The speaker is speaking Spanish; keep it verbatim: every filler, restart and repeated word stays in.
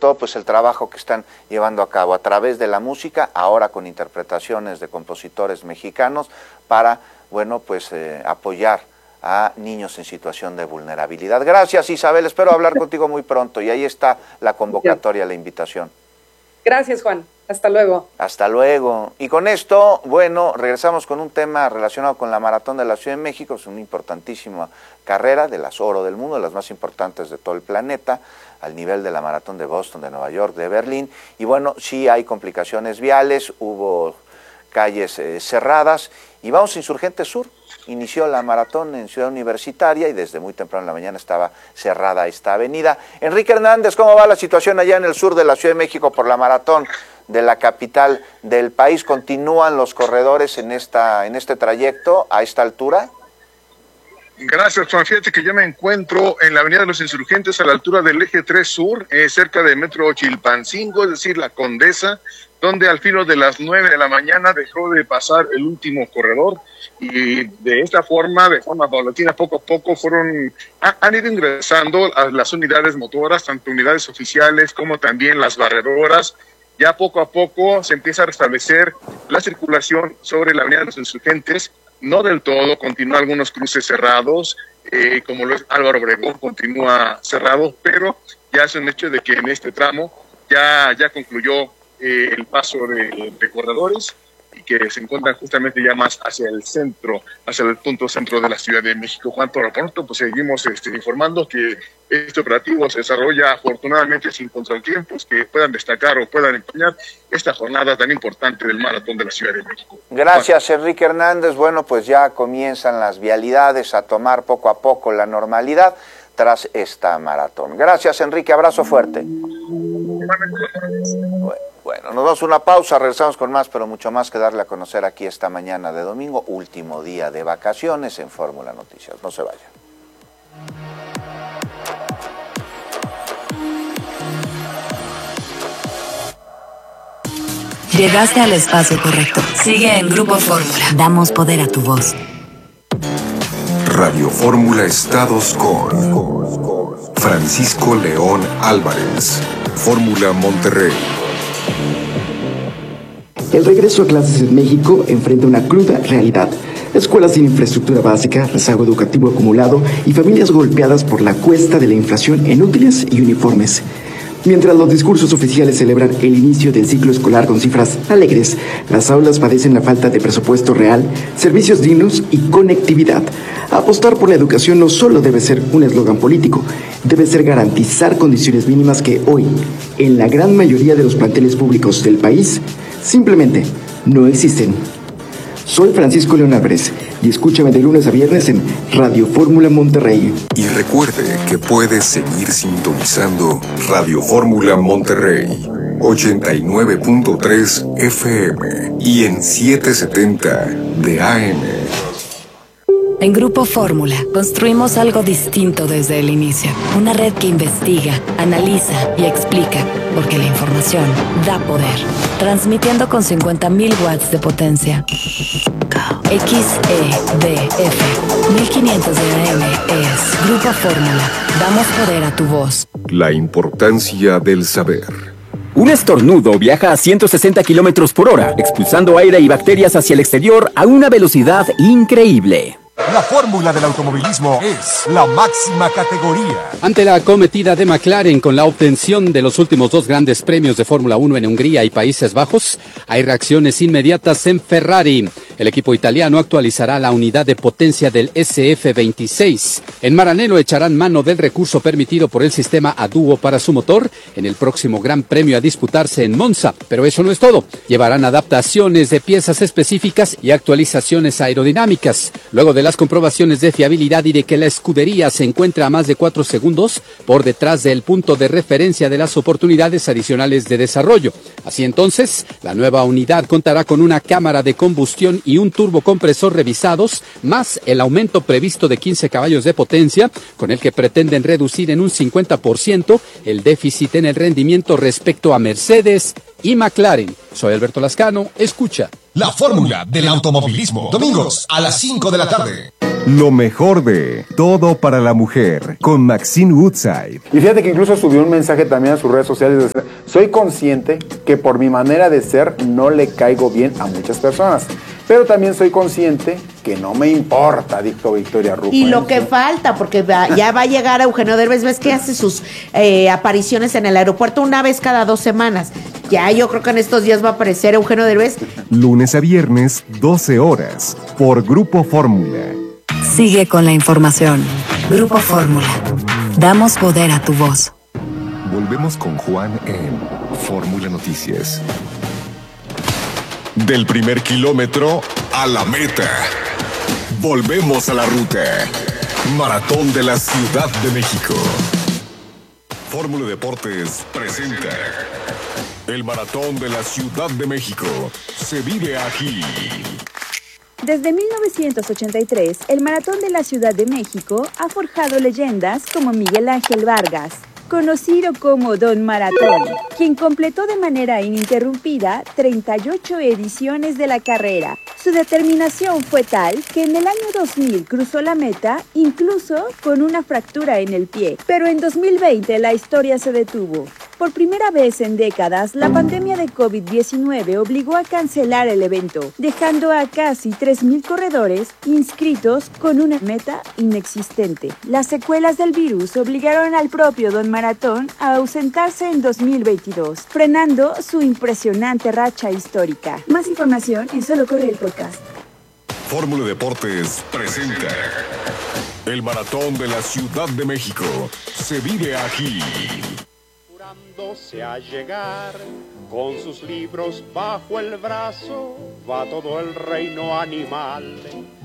todo pues el trabajo que están llevando a cabo a través de la música, ahora con interpretaciones de compositores mexicanos para, bueno, pues eh, apoyar a niños en situación de vulnerabilidad. Gracias, Isabel, espero hablar contigo muy pronto, y ahí está la convocatoria, la invitación. Gracias, Juan. Hasta luego. Hasta luego. Y con esto, bueno, regresamos con un tema relacionado con la Maratón de la Ciudad de México. Es una importantísima carrera, de las oro del mundo, de las más importantes de todo el planeta, al nivel de la Maratón de Boston, de Nueva York, de Berlín. Y bueno, sí hay complicaciones viales, hubo calles eh, cerradas. Y vamos a Insurgente Sur. Inició la maratón en Ciudad Universitaria y desde muy temprano en la mañana estaba cerrada esta avenida. Enrique Hernández, ¿cómo va la situación allá en el sur de la Ciudad de México por la maratón de la capital del país? ¿Continúan los corredores en esta en este trayecto a esta altura? Gracias, Juan. Fíjate que yo me encuentro en la Avenida de los Insurgentes a la altura del Eje tres Sur, eh, cerca del Metro Chilpancingo, es decir, la Condesa, donde al filo de las nueve de la mañana dejó de pasar el último corredor, y de esta forma, de forma paulatina, poco a poco, fueron ha, han ido ingresando a las unidades motoras, tanto unidades oficiales como también las barredoras. Ya poco a poco se empieza a restablecer la circulación sobre la Avenida de los Insurgentes, no del todo, continúa algunos cruces cerrados, eh, como lo es Álvaro Obregón, continúa cerrado, pero ya es un hecho de que en este tramo ya, ya concluyó eh, el paso de, de corredores, y que se encuentran justamente ya más hacia el centro, hacia el punto centro de la Ciudad de México. Juan, por lo pronto, pues seguimos este, informando que este operativo se desarrolla afortunadamente sin contratiempos que puedan destacar o puedan empeñar esta jornada tan importante del Maratón de la Ciudad de México. Gracias, Juan. Enrique Hernández. Bueno, pues ya comienzan las vialidades a tomar poco a poco la normalidad tras esta maratón. Gracias, Enrique. Abrazo fuerte. Bueno. Bueno, nos damos una pausa, regresamos con más, pero mucho más que darle a conocer aquí esta mañana de domingo, último día de vacaciones en Fórmula Noticias. No se vayan. Llegaste al espacio correcto. Sigue en Grupo Fórmula. Damos poder a tu voz. Radio Fórmula Estados con Francisco León Álvarez. Fórmula Monterrey. El regreso a clases en México enfrenta una cruda realidad. Escuelas sin infraestructura básica, rezago educativo acumulado y familias golpeadas por la cuesta de la inflación en útiles y uniformes. Mientras los discursos oficiales celebran el inicio del ciclo escolar con cifras alegres, las aulas padecen la falta de presupuesto real, servicios dignos y conectividad. Apostar por la educación no solo debe ser un eslogan político, debe ser garantizar condiciones mínimas que hoy, en la gran mayoría de los planteles públicos del país, simplemente no existen. Soy Francisco León Álvarez y escúchame de lunes a viernes en Radio Fórmula Monterrey. Y recuerde que puedes seguir sintonizando Radio Fórmula Monterrey, ochenta y nueve punto tres F M y en setecientos setenta de A M. En Grupo Fórmula construimos algo distinto desde el inicio. Una red que investiga, analiza y explica, porque la información da poder. Transmitiendo con cincuenta mil watts de potencia. X E D F mil quinientos de A M es Grupo Fórmula. Damos poder a tu voz. La importancia del saber. Un estornudo viaja a ciento sesenta kilómetros por hora, expulsando aire y bacterias hacia el exterior a una velocidad increíble. La fórmula del automovilismo es la máxima categoría. Ante la acometida de McLaren con la obtención de los últimos dos grandes premios de Fórmula uno en Hungría y Países Bajos, hay reacciones inmediatas en Ferrari. El equipo italiano actualizará la unidad de potencia del S F veintiséis. En Maranello echarán mano del recurso permitido por el sistema a dúo para su motor en el próximo Gran Premio a disputarse en Monza. Pero eso no es todo. Llevarán adaptaciones de piezas específicas y actualizaciones aerodinámicas. Luego de las comprobaciones de fiabilidad y de que la escudería se encuentra a más de cuatro segundos por detrás del punto de referencia de las oportunidades adicionales de desarrollo. Así entonces, la nueva unidad contará con una cámara de combustión y un turbocompresor revisados, más el aumento previsto de quince caballos de potencia, con el que pretenden reducir en un cincuenta por ciento el déficit en el rendimiento respecto a Mercedes y McLaren. Soy Alberto Lascano, escucha. La fórmula del automovilismo, domingos a las cinco de la tarde. Lo mejor de Todo para la Mujer con Maxine Woodside. Y fíjate que incluso subió un mensaje también a sus redes sociales. De, soy consciente que por mi manera de ser no le caigo bien a muchas personas, pero también soy consciente que no me importa, dijo Victoria Rufo. Y lo que falta, porque va, ya va a llegar a Eugenio Derbez, ves que hace sus eh, apariciones en el aeropuerto una vez cada dos semanas. Ya yo creo que en estos días va a aparecer Eugenio Derbez. Lunes a viernes, doce horas, por Grupo Fórmula. Sigue con la información. Grupo Fórmula. Damos poder a tu voz. Volvemos con Juan en Fórmula Noticias. Del primer kilómetro a la meta. Volvemos a la ruta. Maratón de la Ciudad de México. Fórmula Deportes presenta el Maratón de la Ciudad de México. Se vive aquí. Desde mil novecientos ochenta y tres, el Maratón de la Ciudad de México ha forjado leyendas como Miguel Ángel Vargas, conocido como Don Maratón, quien completó de manera ininterrumpida treinta y ocho ediciones de la carrera. Su determinación fue tal que en el año dos mil cruzó la meta, incluso con una fractura en el pie. Pero en dos mil veinte la historia se detuvo. Por primera vez en décadas, la pandemia de COVID diecinueve obligó a cancelar el evento, dejando a casi tres mil corredores inscritos con una meta inexistente. Las secuelas del virus obligaron al propio Don Maratón a ausentarse en dos mil veintidós, frenando su impresionante racha histórica. Más información en Solo Corre el Podcast. Fórmula Deportes presenta el Maratón de la Ciudad de México. Se vive aquí. A llegar con sus libros bajo el brazo, va todo el reino animal